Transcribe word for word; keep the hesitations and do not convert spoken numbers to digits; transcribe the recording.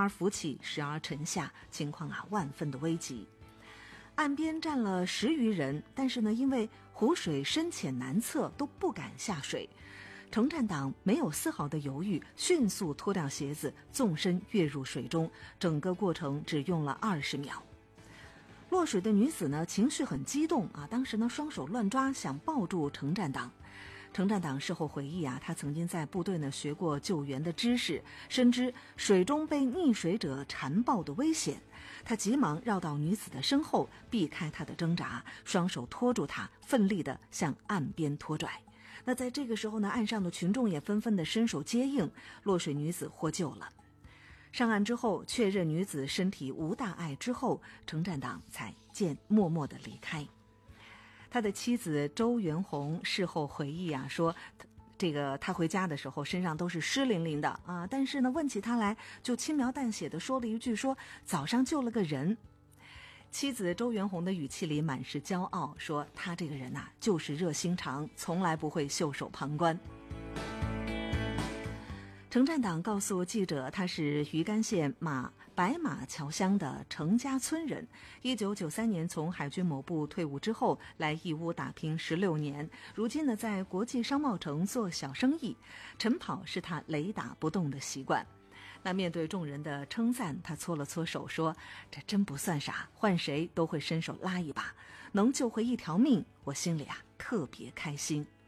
而浮起，时而沉下，情况啊万分的危急。岸边站了十余人，但是呢，因为湖水深浅难测，都不敢下水。程占党没有丝毫的犹豫，迅速脱掉鞋子，纵身跃入水中，整个过程只用了二十秒。落水的女子呢，情绪很激动啊，当时呢双手乱抓，想抱住程占党。程占党事后回忆啊，他曾经在部队呢学过救援的知识，深知水中被溺水者缠抱的危险。他急忙绕到女子的身后，避开她的挣扎，双手拖住她，奋力地向岸边拖拽。那在这个时候呢，岸上的群众也纷纷地伸手接应，落水女子获救了。上岸之后，确认女子身体无大碍之后，程占党才渐默默地离开。他的妻子周元红事后回忆啊，说这个他回家的时候身上都是湿淋淋的啊，但是呢问起他来就轻描淡写的说了一句，说早上救了个人。妻子周元红的语气里满是骄傲，说他这个人呐、啊、就是热心肠，从来不会袖手旁观。程占党告诉记者，他是鱼干县马白马桥乡的程家村人，一九九三年从海军某部退伍之后，来义乌打拼十六年，如今呢在国际商贸城做小生意，晨跑是他雷打不动的习惯。那面对众人的称赞，他搓了搓手说，这真不算啥，换谁都会伸手拉一把，能救回一条命，我心里啊特别开心。